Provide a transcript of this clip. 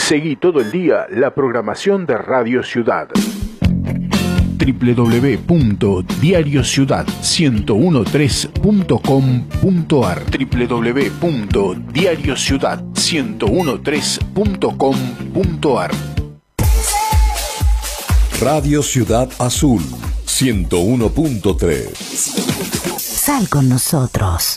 Seguí todo el día la programación de Radio Ciudad. www.diariociudad1013.com.ar www.diariociudad1013.com.ar Radio Ciudad Azul 101.3. Sal con nosotros.